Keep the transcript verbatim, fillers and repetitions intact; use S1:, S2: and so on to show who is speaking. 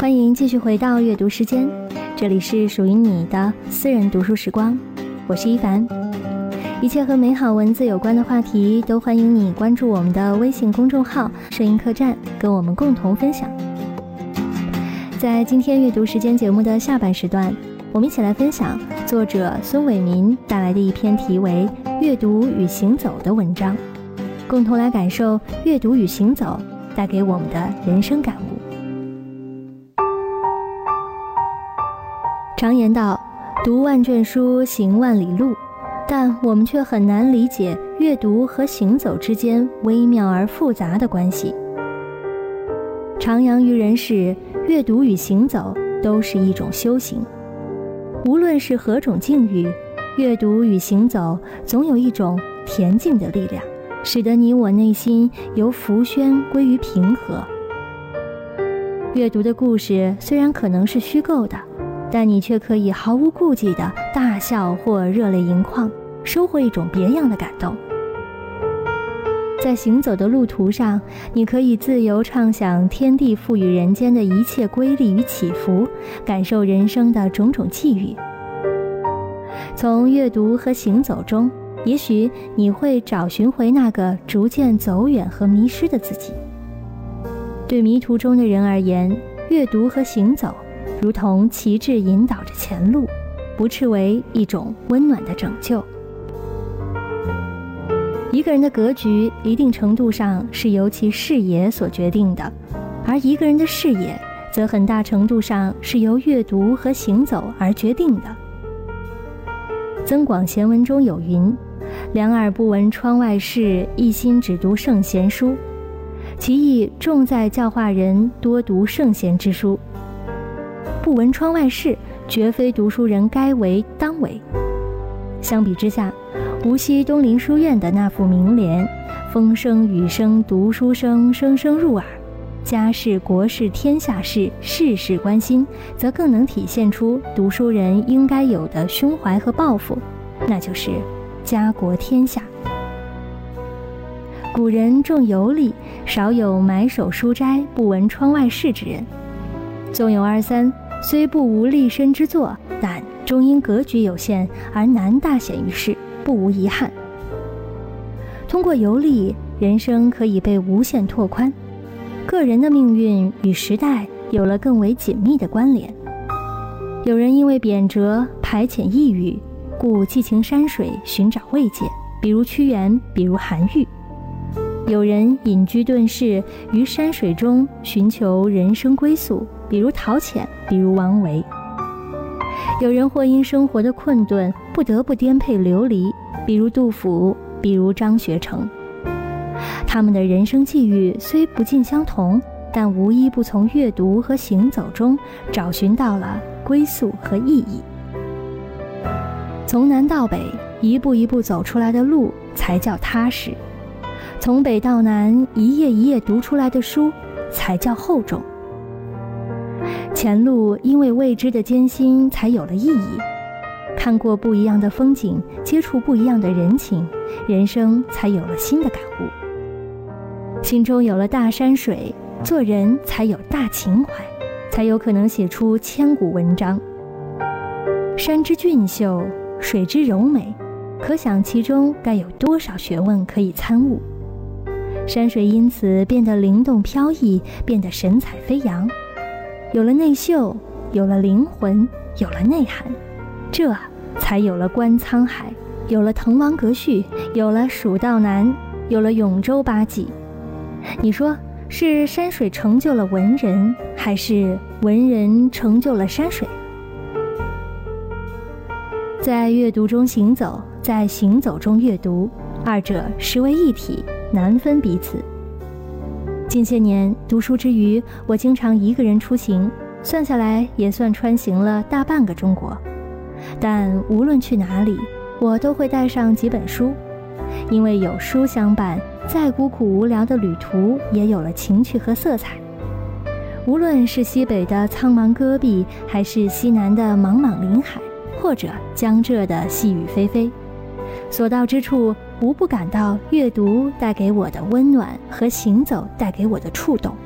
S1: 欢迎继续回到阅读时间，这里是属于你的私人读书时光，我是一凡。一切和美好文字有关的话题都欢迎你关注我们的微信公众号摄影客栈，跟我们共同分享。在今天阅读时间节目的下半时段，我们一起来分享作者孙伟民带来的一篇题为《阅读与行走》的文章，共同来感受阅读与行走带给我们的人生感悟。常言道，读万卷书，行万里路，但我们却很难理解阅读和行走之间微妙而复杂的关系。徜徉于人世，阅读与行走都是一种修行。无论是何种境遇，阅读与行走总有一种恬静的力量，使得你我内心由浮轩归于平和。阅读的故事虽然可能是虚构的，但你却可以毫无顾忌地大笑或热泪盈眶，收获一种别样的感动。在行走的路途上，你可以自由畅想天地赋予人间的一切瑰丽与起伏，感受人生的种种际遇。从阅读和行走中，也许你会找寻回那个逐渐走远和迷失的自己。对迷途中的人而言，阅读和行走如同旗帜引导着前路，不斥为一种温暖的拯救。一个人的格局一定程度上是由其视野所决定的，而一个人的视野则很大程度上是由阅读和行走而决定的。增广贤文中有云：两耳不闻窗外事，一心只读圣贤书。其意重在教化人多读圣贤之书。不闻窗外事，绝非读书人该为当为。相比之下，无锡东林书院的那副名联“风声雨声读书声，声声入耳，家事国事天下事，事事关心”，则更能体现出读书人应该有的胸怀和抱负，那就是家国天下。古人重游历，少有埋首书斋不闻窗外事之人。纵有二三，虽不无立身之作，但终因格局有限而难大显于世，不无遗憾。通过游历，人生可以被无限拓宽，个人的命运与时代有了更为紧密的关联。有人因为贬谪排遣抑郁，故寄情山水寻找慰藉，比如屈原，比如韩愈。有人隐居遁世，于山水中寻求人生归宿，比如陶潜，比如王维。有人或因生活的困顿，不得不颠沛流离，比如杜甫，比如张学成。他们的人生际遇虽不尽相同，但无一不从阅读和行走中找寻到了归宿和意义。从南到北，一步一步走出来的路才叫踏实。从北到南，一页一页读出来的书才叫厚重。前路因为未知的艰辛才有了意义，看过不一样的风景，接触不一样的人情，人生才有了新的感悟。心中有了大山水，做人才有大情怀，才有可能写出千古文章。山之俊秀，水之柔美，可想其中该有多少学问可以参悟。山水因此变得灵动飘逸，变得神采飞扬。有了内秀，有了灵魂，有了内涵，这才有了观沧海，有了滕王阁序，有了蜀道难，有了永州八记。你说是山水成就了文人，还是文人成就了山水？在阅读中行走，在行走中阅读，二者实为一体，难分彼此。近些年读书之余，我经常一个人出行，算下来也算穿行了大半个中国。但无论去哪里，我都会带上几本书，因为有书相伴，再孤苦无聊的旅途也有了情趣和色彩。无论是西北的苍茫戈壁，还是西南的茫茫林海，或者江浙的细雨霏霏，所到之处无不感到阅读带给我的温暖和行走带给我的触动。